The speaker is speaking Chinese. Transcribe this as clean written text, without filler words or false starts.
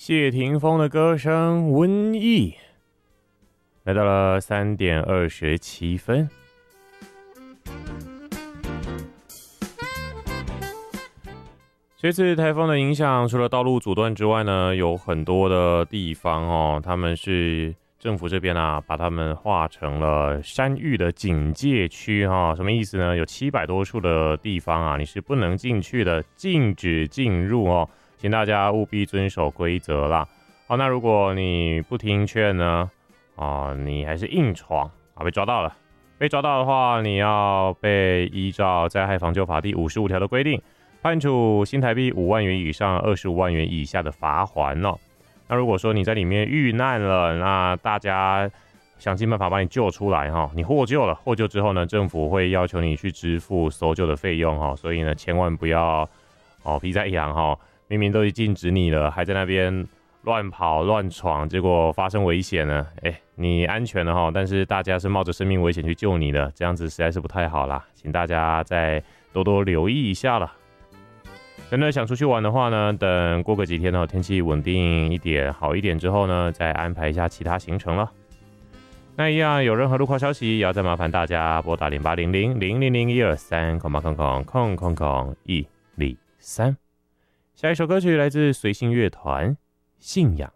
谢霆锋的歌声《瘟疫》来到了3点27分。这次台风的影响，除了道路阻断之外呢，有很多的地方他们是政府这边把他们划成了山域的警戒区什么意思呢？有700多处的地方你是不能进去的，禁止进入请大家务必遵守规则啦。好，那如果你不听劝呢，你还是硬闯被抓到了。被抓到的话，你要被依照灾害防救法第55条的规定，判处新台币5万元以上25万元以下的罚锾那如果说你在里面遇难了，那大家想尽办法把你救出来你获救了，获救之后呢，政府会要求你去支付搜救的费用所以呢，千万不要皮在痒明明都禁止你了，还在那边乱跑乱闯，结果发生危险了，你安全了但是大家是冒着生命危险去救你的，这样子实在是不太好啦，请大家再多多留意一下啦。真的想出去玩的话呢，等过个几天天气稳定一点好一点之后呢，再安排一下其他行程了。那一样有任何路况消息，也要再麻烦大家拨打0800-000-123-000-123。下一首歌曲来自随性乐团《信仰》。